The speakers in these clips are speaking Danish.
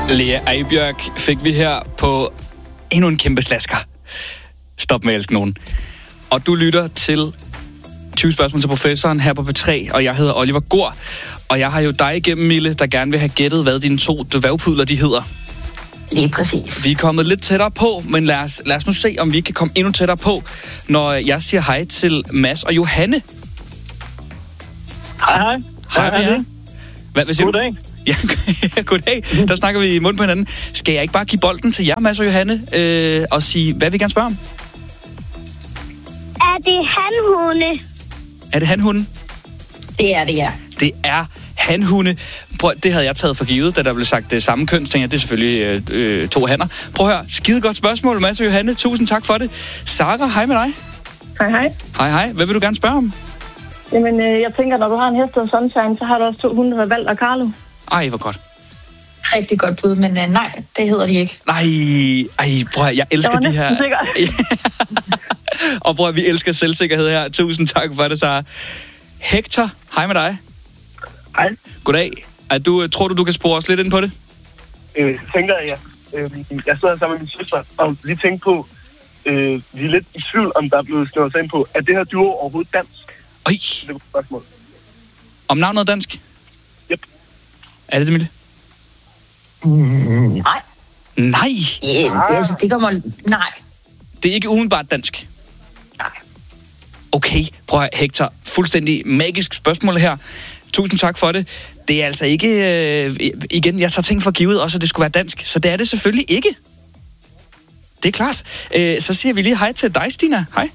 Lea Eibjørk fik vi her på endnu en kæmpe slasker. Stop med at elske nogen. Og du lytter til 20 spørgsmål til professoren her på P3, og jeg hedder Oliver Gård. Og jeg har jo dig igennem, Mille, der gerne vil have gættet, hvad dine 2 dværgpudler de hedder. Lige præcis. Vi er kommet lidt tættere på, men lad os nu se, om vi kan komme endnu tættere på, når jeg siger hej til Mads og Johanne. Hej. Hej med jer. Hvad siger Goddag. du? Ja, goddag. Der snakker vi i munden på hinanden. Skal jeg ikke bare give bolden til jer, Mads og Johanne, og sige, hvad vi gerne spørge om? Er det hanhunde? Er det hanhunden? Det er det, ja. Det er hanhunde. Prøv, det havde jeg taget for givet, da der blev sagt det samme køn. Så tænkte jeg, det er selvfølgelig 2 hanner. Prøv at høre, skide godt spørgsmål, Mads og Johanne. Tusind tak for det. Sara, hej med dig. Hej, hej. Hej, hej. Hvad vil du gerne spørge om? Jamen, jeg tænker, når du har en hest og Sunshine, så har du også 2 hunde, der hedder Valg og Carlo. Ej, hvor godt. Rigtig godt bud, men nej, det hedder de ikke. Nej, prøv at høre, jeg elsker de her. Og prøv at vi elsker selvsikkerhed her. Tusind tak for det, Sara. Hector, hej med dig. Hej. Goddag. Tror du kan spore os lidt ind på det? Tænker jeg. Jeg sidder sammen med min søster, og vi tænker på, vi er lidt i tvivl, om der er blevet skrevet sig ind på, at det her duo overhovedet dansk? Oj. Det er et spørgsmål. Om navnet er dansk? Yep. Er det Mille? Nej. Nej. Det kommer... Nej. Det er ikke umiddelbart dansk? Nej. Okay, prøv at høre, Hector. Fuldstændig magisk spørgsmål her. Tusind tak for det. Det er altså ikke... igen, jeg tager ting for givet også, at det skulle være dansk. Så det er det selvfølgelig ikke. Det er klart. Så siger vi lige hej til dig, Stina. Hej.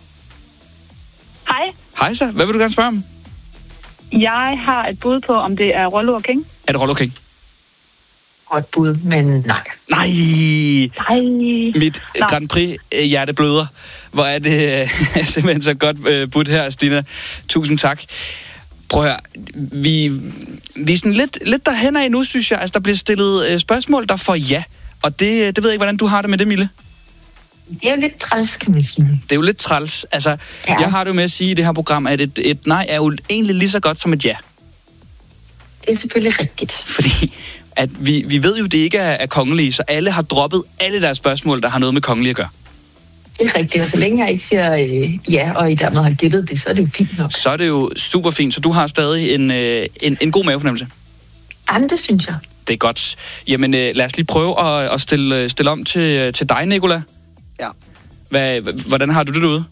Hej. Hej så. Hvad vil du gerne spørge om? Jeg har et bud på, om det er Rollo og King. Er det Rollo King? Godt bud, men nej. Nej. Nej. Mit Grand Prix hjerte bløder. Hvor er det simpelthen så godt budt her, Stina. Tusind tak. Prøv at høre, vi er sådan lidt derhen af nu, synes jeg. Altså, der bliver stillet spørgsmål, der får ja. Og det ved jeg ikke, hvordan du har det med det, Mille. Det er jo lidt træls, kan man sige. Det er jo lidt træls. Altså, ja. Jeg har det jo med at sige i det her program, at et nej er jo egentlig lige så godt som et ja. Det er selvfølgelig rigtigt. Fordi at vi ved jo, det ikke er kongelige, så alle har droppet alle deres spørgsmål, der har noget med kongelige at gøre. Det er rigtigt, og så længe jeg ikke siger ja, og I dermed har gættet det, så er det jo fint nok. Så er det jo super fint, så du har stadig en god mavefornemmelse. Jamen, det synes jeg. Det er godt. Jamen, lad os lige prøve at stille om til dig, Nicola. Ja. Hvordan har du det derude?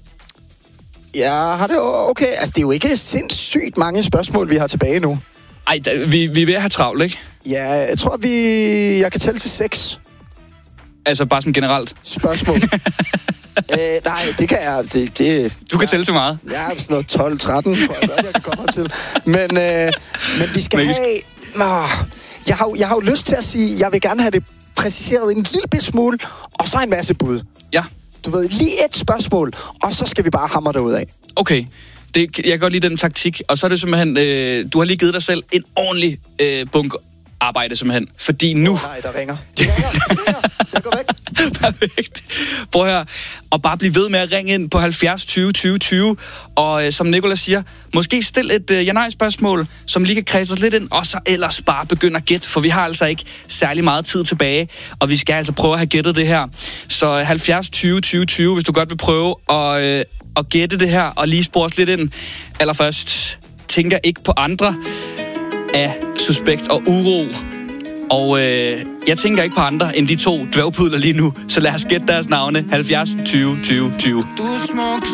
Jeg har det okay. Altså, det er jo ikke sindssygt mange spørgsmål, vi har tilbage nu. Ej, vi er ved at have travlt, ikke? Ja, jeg tror, jeg kan tælle til 6. Altså bare sådan generelt? Spørgsmål. Nej, det kan jeg. Du kan tælle til meget? Ja, sådan noget 12-13, tror jeg godt, jeg kan komme op til. Men vi skal have... Jeg har jo lyst til at sige, jeg vil gerne have det præciseret en lille bit smule, og så en masse bud. Ja. Du ved, lige et spørgsmål, og så skal vi bare hamre derud af. Okay. Jeg kan godt lide den taktik, og så er det simpelthen, du har lige givet dig selv en ordentlig bunk arbejde simpelthen, fordi nu... Nej, der ringer. Det ringer. Jeg går væk. Perfekt. Prøv at høre, og bare blive ved med at ringe ind på 70 20 20 20, og som Nicola siger, måske stil et ja-nej-spørgsmål, som lige kan kredse os lidt ind, og så ellers bare begynde at gætte, for vi har altså ikke særlig meget tid tilbage, og vi skal altså prøve at have gættet det her. Så 70 20 20 20, hvis du godt vil prøve at gætte det her, og lige spore os lidt ind. Allerførst, tænker ikke på andre af Suspekt og Uro. Og jeg tænker ikke på andre end de 2 dværgpudler lige nu, så lad os gætte deres navne. 70 20 20 20.